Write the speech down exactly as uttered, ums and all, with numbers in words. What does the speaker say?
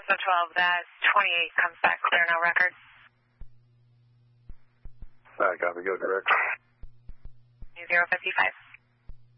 So twelve, that twenty-eight comes back clear, no record. All right, copy. Go direct. zero fifty-five.